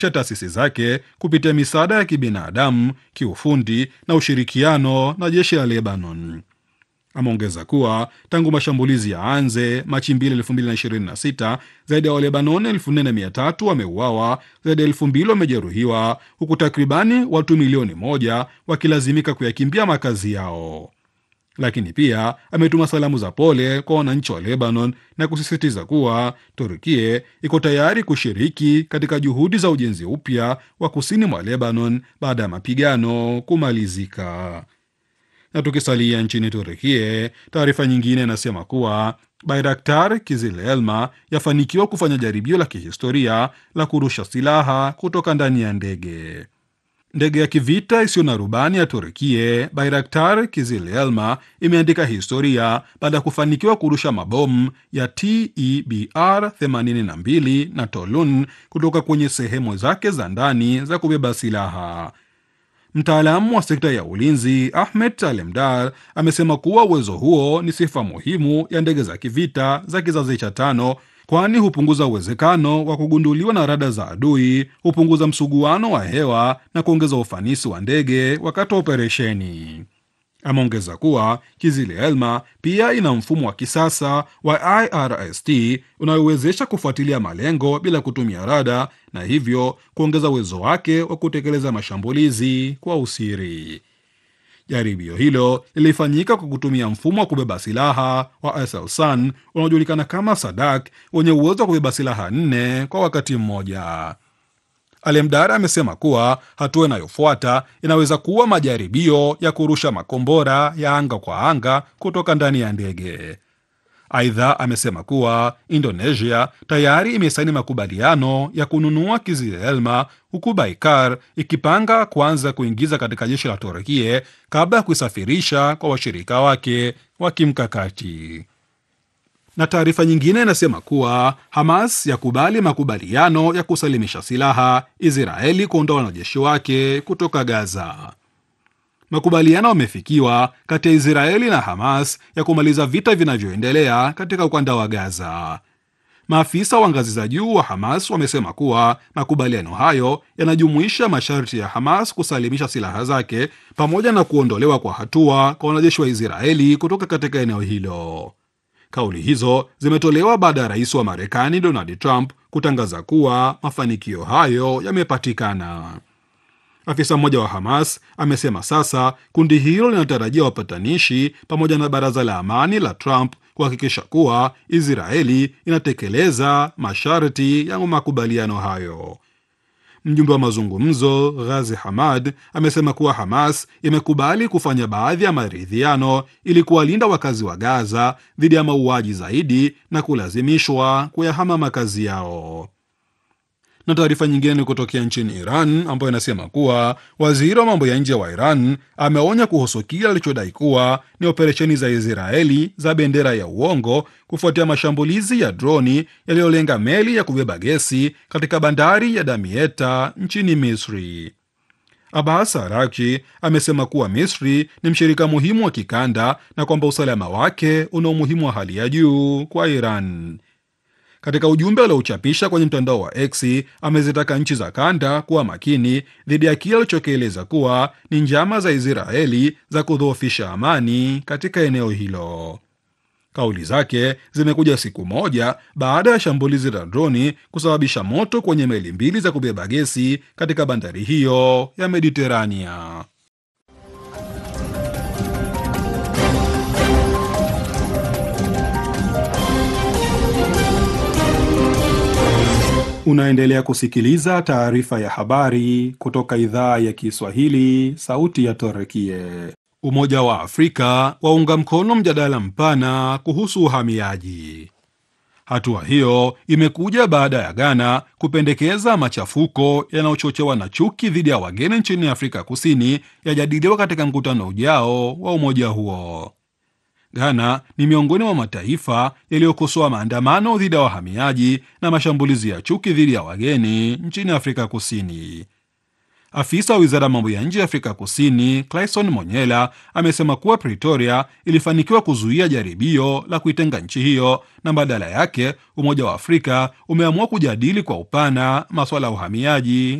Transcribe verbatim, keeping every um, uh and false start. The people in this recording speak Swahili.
taasisi zake kupitia misaada ya kibinadamu, kiufundi na ushirikiano na jeshi la Lebanon. Ameongeza kuwa tangu mashambulizi yaanze Machi mbili elfu mbili na ishirini na sita, zaidi ya Walebanoni elfu nne na mia tatu wameuawa, zaidi ya elfu mbili wamejeruhiwa, huku takribani watu milioni moja wakilazimika kuyakimbia makazi yao. Lakini pia ametuma salamu za pole kwa wananchi wa Lebanon na kusisitiza kuwa Turkie iko tayari kushiriki katika juhudi za ujenzi upya wa kusini mwa Lebanon baada ya mapigano kumalizika. Na tukisalia nchini Turkie, taarifa nyingine inasema kuwa Bayraktar Kizilelma yafanikiwa kufanya jaribio la kihistoria la kurusha silaha kutoka ndani ya ndege. Ndege ya kivita isiyo na rubani ya Turkie Bayraktar Kizilelma imeandika historia baada ya kufanikiwa kurusha mabomu ya T E B R themanini na mbili na Tolun kutoka kwenye sehemu zake za ndani za kubeba silaha. Mtaalamu wa sekta ya ulinzi Ahmed Alemdar amesema kuwa uwezo huo ni sifa muhimu ya ndege za kivita za kizazi cha tano, kwani hupunguza uwezekano wa kugunduliwa na rada za adui, hupunguza msuguano wa hewa na kuongeza ufanisi wa ndege wakati wa operesheni. Ameongeza kuwa Kizilelma pia ina mfumo wa kisasa wa I R S T unayowezesha kufuatilia malengo bila kutumia rada na hivyo kuongeza uwezo wake wa kutekeleza mashambulizi kwa usiri. Jaribio hilo lilifanyika kwa kutumia mfumo wa kubeba silaha wa Aselsan unaojulikana kama Sadak wenye uwezo wa kubeba silaha nne kwa wakati mmoja. Alemdar amesema kuwa hatua inayofuata inaweza kuwa majaribio ya kurusha makombora ya anga kwa anga kutoka ndani ya ndege. Aidha, amesema kuwa Indonesia tayari imesaini makubaliano ya kununua Kizilelma, huku Baykar ikipanga kuanza kuingiza katika jeshi la Turkie kabla ya kuisafirisha kwa washirika wake wa kimkakati. Na taarifa nyingine inasema kuwa Hamas yakubali makubaliano ya kusalimisha silaha, Israeli kuondoa wanajeshi wake kutoka Gaza. Makubaliano yamefikiwa kati ya Israeli na Hamas ya kumaliza vita vinavyoendelea katika ukanda wa Gaza. Maafisa wa ngazi za juu wa Hamas wamesema kuwa makubaliano hayo yanajumuisha masharti ya Hamas kusalimisha silaha zake pamoja na kuondolewa kwa hatua kwa wanajeshi wa Israeli kutoka katika eneo hilo. Kauli hizo zimetolewa baada ya rais wa Marekani Donald Trump kutangaza kuwa mafanikio hayo yamepatikana. Afisa mmoja wa Hamas amesema sasa kundi hilo linatarajia wapatanishi pamoja na baraza la amani la Trump kuhakikisha kuwa Israeli inatekeleza masharti ya makubaliano hayo. Mjumbe wa mazungumzo Ghazi Hamad amesema kuwa Hamas imekubali kufanya baadhi ya maridhiano ili kuwalinda wakazi wa Gaza dhidi ya mauaji zaidi na kulazimishwa kuyahama makazi yao. Na taarifa nyingine ni kutokea nchini Iran ambayo inasema kuwa waziri wa mambo ya nje wa Iran ameonya kuhusu kile alichodai kuwa ni operesheni za Israeli za bendera ya uongo kufuatia mashambulizi ya droni yaliyolenga meli ya kubeba gesi katika bandari ya Damietta nchini Misri. Abbas Araghchi amesema kuwa Misri ni mshirika muhimu wa kikanda na kwamba usalama wake una umuhimu wa hali ya juu kwa Iran. Katika ujumbe aliochapisha kwenye mtandao wa X, amezitaka nchi za kanda kuwa makini dhidi ya kile alichokieleza kuwa ni njama za Israeli za kudhoofisha amani katika eneo hilo. Kauli zake zimekuja siku moja baada ya shambulizi la droni kusababisha moto kwenye meli mbili za kubeba gesi katika bandari hiyo ya Mediterania. Unaendelea kusikiliza taarifa ya habari kutoka idhaa ya Kiswahili, sauti ya Turkie. Umoja wa Afrika waunga mkono mjadala mpana kuhusu uhamiaji. Hatua hiyo imekuja baada ya Ghana kupendekeza machafuko yanayochochewa na chuki dhidi ya wageni nchini Afrika Kusini yajadiliwa katika mkutano ujao wa umoja huo. Ghana ni miongoni mwa mataifa yaliyokosoa maandamano dhidi ya wahamiaji na mashambulizi ya chuki dhidi ya wageni nchini Afrika Kusini. Afisa wa wizara ya mambo ya nje ya Afrika Kusini Clayson Monyela amesema kuwa Pretoria ilifanikiwa kuzuia jaribio la kuitenga nchi hiyo na badala yake Umoja wa Afrika umeamua kujadili kwa upana masuala ya uhamiaji